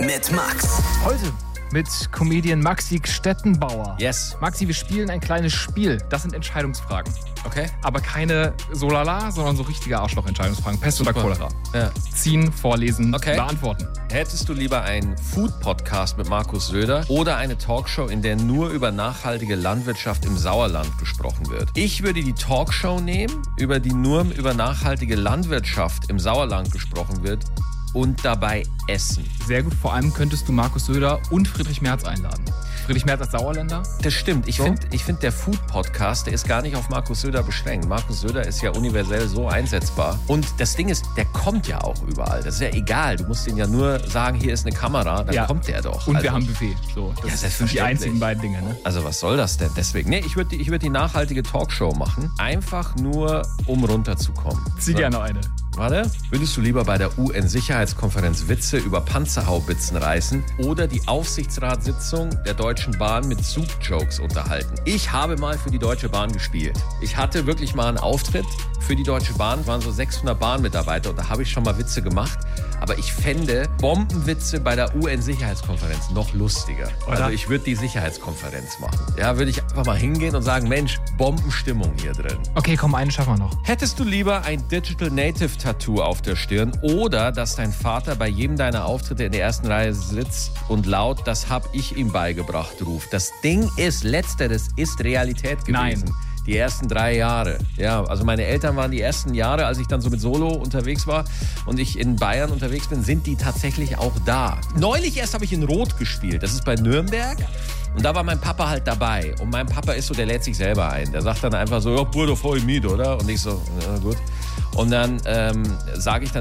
mit Max. Heute mit Comedian Maxi Stettenbauer. Yes. Maxi, wir spielen ein kleines Spiel. Das sind Entscheidungsfragen. Okay. Aber keine so lala, sondern so richtige Arschloch-Entscheidungsfragen. Pest oder Cholera. Ja. Ziehen, vorlesen, Okay. beantworten. Hättest du lieber einen Food-Podcast mit Markus Söder oder eine Talkshow, in der nur über nachhaltige Landwirtschaft im Sauerland gesprochen wird? Ich würde die Talkshow nehmen, über die nur über nachhaltige Landwirtschaft im Sauerland gesprochen wird und dabei essen. Sehr gut. Vor allem könntest du Markus Söder und Friedrich Merz einladen. Friedrich Merz als Sauerländer. Das stimmt. Ich finde, der Food-Podcast, der ist gar nicht auf Markus Söder beschränkt. Markus Söder ist ja universell so einsetzbar. Und das Ding ist, der kommt ja auch überall. Das ist ja egal. Du musst ihn ja nur sagen, hier ist eine Kamera, dann kommt der doch. Und wir haben Buffet. So, das sind die einzigen beiden Dinge. Ne? Also was soll das denn? Deswegen, ich würd die nachhaltige Talkshow machen. Einfach nur, um runterzukommen. Zieh gerne eine. Warte. Würdest du lieber bei der UN-Sicherheitskonferenz Witze über Panzerhaubitzen reißen oder die Aufsichtsratssitzung der Deutschen Bahn mit Zug-Jokes unterhalten? Ich habe mal für die Deutsche Bahn gespielt. Ich hatte wirklich mal einen Auftritt für die Deutsche Bahn. Es waren so 600 Bahnmitarbeiter und da habe ich schon mal Witze gemacht. Aber ich fände Bombenwitze bei der UN-Sicherheitskonferenz noch lustiger. Oder? Also ich würde die Sicherheitskonferenz machen. Ja, würde ich einfach mal hingehen und sagen, Mensch, Bombenstimmung hier drin. Okay, komm, eine schaffen wir noch. Hättest du lieber ein Digital Native Tattoo auf der Stirn oder dass dein Vater bei jedem deiner Auftritte in der ersten Reihe sitzt und laut "Das hab ich ihm beigebracht" ruft? Das Ding ist, letzteres ist Realität gewesen. Nein. Die ersten 3 Jahre. Ja, also meine Eltern waren die ersten Jahre, als ich dann so mit Solo unterwegs war und ich in Bayern unterwegs bin, sind die tatsächlich auch da. Neulich erst habe ich in Rot gespielt. Das ist bei Nürnberg. Und da war mein Papa halt dabei. Und mein Papa ist so, der lädt sich selber ein. Der sagt dann einfach so, ja, Bruder, voll mit, oder? Und ich so, ja, gut. Und dann sage ich dann